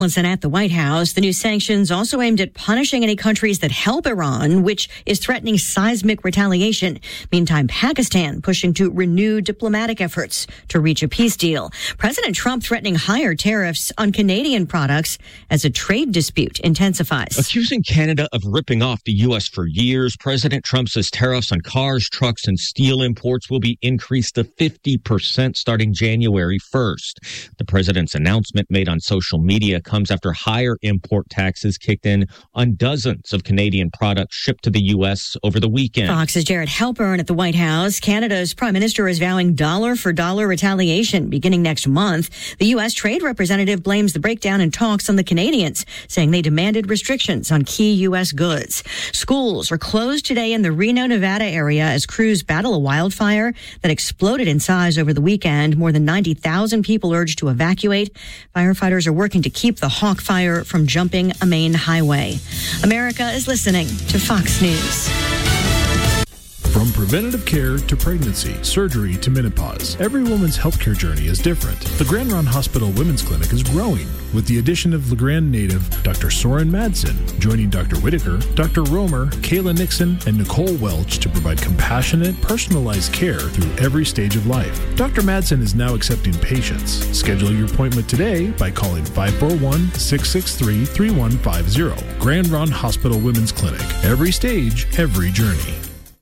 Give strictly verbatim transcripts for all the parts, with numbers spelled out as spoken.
And at the White House, the new sanctions also aimed at punishing any countries that help Iran, which is threatening seismic retaliation. Meantime, Pakistan pushing to renew diplomatic efforts to reach a peace deal. President Trump threatening higher tariffs on Canadian products as a trade dispute intensifies. Accusing Canada of ripping off the U S for years, President Trump says tariffs on cars, trucks, and steel imports will be increased to fifty percent starting January first. The president's announcement made on social media comes after higher import taxes kicked in on dozens of Canadian products shipped to the U S over the weekend. Fox's Jared Halpern at the White House. Canada's prime minister is vowing dollar-for-dollar retaliation beginning next month. The U S trade representative blames the breakdown in talks on the Canadians, saying they demanded restrictions on key U S goods. Schools are closed today in the Reno, Nevada area as crews battle a wildfire that exploded in size over the weekend. More than ninety thousand people urged to evacuate. Firefighters are working to keep the Hawk Fire from jumping a main highway. America is listening to Fox News. From preventative care to pregnancy, surgery to menopause, every woman's healthcare journey is different. The Grand Ronde Hospital Women's Clinic is growing with the addition of LeGrand native Doctor Soren Madsen, joining Doctor Whitaker, Doctor Romer, Kayla Nixon, and Nicole Welch to provide compassionate, personalized care through every stage of life. Doctor Madsen is now accepting patients. Schedule your appointment today by calling five four one, six six three, three one five zero. Grand Ronde Hospital Women's Clinic. Every stage, every journey.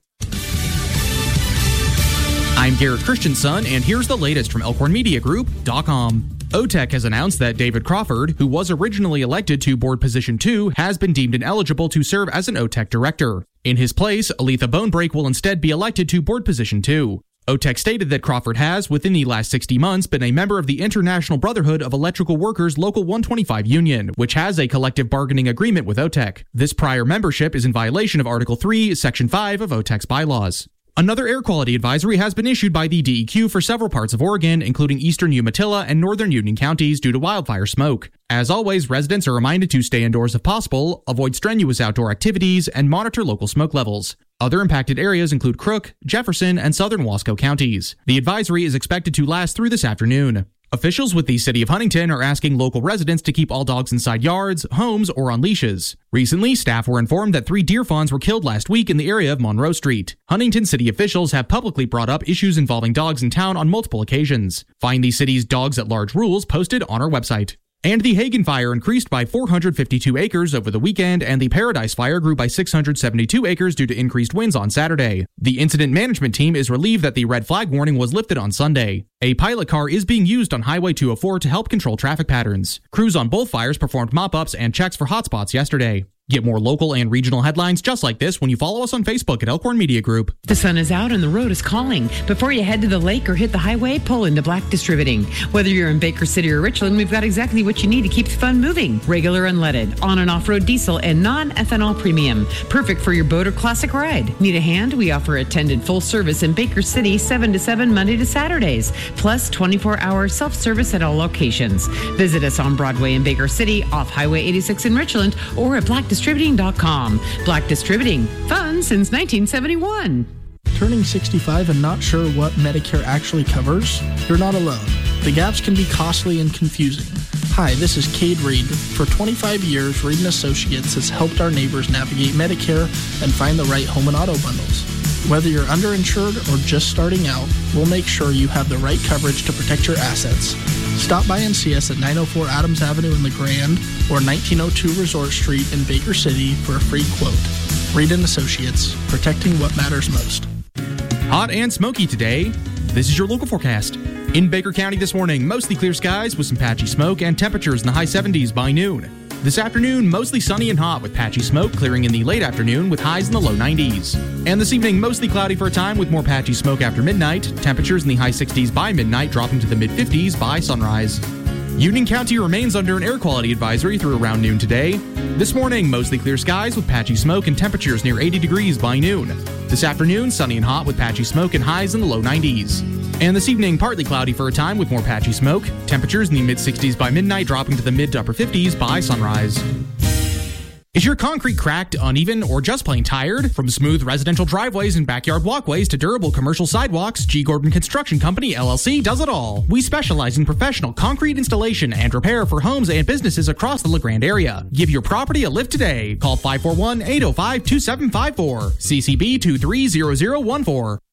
I'm Garrett Christensen, and here's the latest from Elkhorn Media Group dot com. O T E C has announced that David Crawford, who was originally elected to Board Position two, has been deemed ineligible to serve as an O T E C director. In his place, Aletha Bonebreak will instead be elected to Board Position two. O T E C stated that Crawford has, within the last sixty months, been a member of the International Brotherhood of Electrical Workers Local one twenty-five Union, which has a collective bargaining agreement with O T E C. This prior membership is in violation of Article three, Section five of O T E C's bylaws. Another air quality advisory has been issued by the D E Q for several parts of Oregon, including eastern Umatilla and northern Union counties due to wildfire smoke. As always, residents are reminded to stay indoors if possible, avoid strenuous outdoor activities, and monitor local smoke levels. Other impacted areas include Crook, Jefferson, and southern Wasco counties. The advisory is expected to last through this afternoon. Officials with the city of Huntington are asking local residents to keep all dogs inside yards, homes, or on leashes. Recently, staff were informed that three deer fawns were killed last week in the area of Monroe Street. Huntington city officials have publicly brought up issues involving dogs in town on multiple occasions. Find the city's Dogs at Large rules posted on our website. And the Hagen Fire increased by four hundred fifty-two acres over the weekend, and the Paradise Fire grew by six hundred seventy-two acres due to increased winds on Saturday. The incident management team is relieved that the red flag warning was lifted on Sunday. A pilot car is being used on Highway two oh four to help control traffic patterns. Crews on both fires performed mop-ups and checks for hotspots yesterday. Get more local and regional headlines just like this when you follow us on Facebook at Elkhorn Media Group. The sun is out and the road is calling. Before you head to the lake or hit the highway, pull into Black Distributing. Whether you're in Baker City or Richland, we've got exactly what you need to keep the fun moving. Regular unleaded, on and off-road diesel, and non-ethanol premium. Perfect for your boat or classic ride. Need a hand? We offer attended full service in Baker City, seven to seven, Monday to Saturdays. Plus twenty-four hour self-service at all locations. Visit us on Broadway in Baker City, off Highway eighty-six in Richland, or at Black Distributing. Distributing dot com. Black Distributing. Fun since nineteen seventy-one. Turning sixty-five and not sure what Medicare actually covers? You're not alone. The gaps can be costly and confusing. Hi, this is Cade Reed. For twenty-five years, Reed and Associates has helped our neighbors navigate Medicare and find the right home and auto bundles. Whether you're underinsured or just starting out, we'll make sure you have the right coverage to protect your assets. Stop by and see us at nine oh four Adams Avenue in LeGrand or nineteen oh two Resort Street in Baker City for a free quote. Reed and Associates, protecting what matters most. Hot and smoky today. This is your local forecast. In Baker County this morning, mostly clear skies with some patchy smoke and temperatures in the high seventies by noon. This afternoon, mostly sunny and hot with patchy smoke clearing in the late afternoon with highs in the low nineties. And this evening, mostly cloudy for a time with more patchy smoke after midnight. Temperatures in the high sixties by midnight, dropping to the mid fifties by sunrise. Union County remains under an air quality advisory through around noon today. This morning, mostly clear skies with patchy smoke and temperatures near eighty degrees by noon. This afternoon, sunny and hot with patchy smoke and highs in the low nineties. And this evening, partly cloudy for a time with more patchy smoke. Temperatures in the mid sixties by midnight, dropping to the mid to upper fifties by sunrise. Is your concrete cracked, uneven, or just plain tired? From smooth residential driveways and backyard walkways to durable commercial sidewalks, G. Gordon Construction Company, L L C, does it all. We specialize in professional concrete installation and repair for homes and businesses across the LeGrand area. Give your property a lift today. Call five four one, eight oh five, two seven five four. C C B two three zero zero one four.